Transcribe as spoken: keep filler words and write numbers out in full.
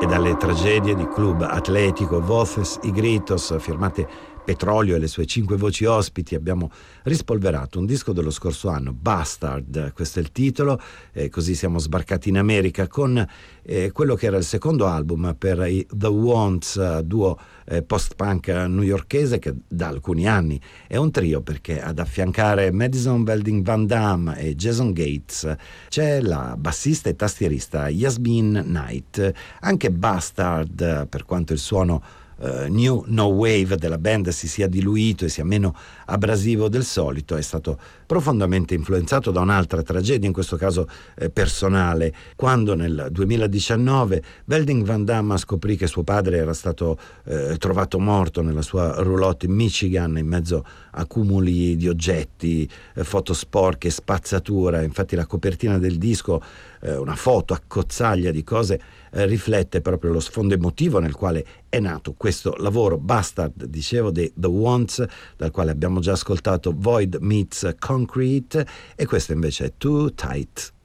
e dalle tragedie di Club Atlético Voces y Gritos, firmate Petrolio e le sue cinque voci ospiti, abbiamo rispolverato un disco dello scorso anno, Bastard, questo è il titolo, e così siamo sbarcati in America con eh, quello che era il secondo album per i The Wants, duo eh, post-punk newyorkese che da alcuni anni è un trio, perché ad affiancare Madison Welding Van Damme e Jason Gates c'è la bassista e tastierista Yasmin Knight. Anche Bastard, per quanto il suono Uh, new no wave della band si sia diluito e sia meno abrasivo del solito, è stato profondamente influenzato da un'altra tragedia, in questo caso eh, personale, quando nel duemiladiciannove Welding Van Damme scoprì che suo padre era stato eh, trovato morto nella sua roulotte in Michigan in mezzo a cumuli di oggetti, eh, foto sporche, spazzatura. Infatti la copertina del disco, eh, una foto a cozzaglia di cose, eh, riflette proprio lo sfondo emotivo nel quale è nato questo lavoro. Bastard, dicevo, dei The Wants, dal quale abbiamo già ascoltato Void Meets Concrete, e questo invece è Too Tight.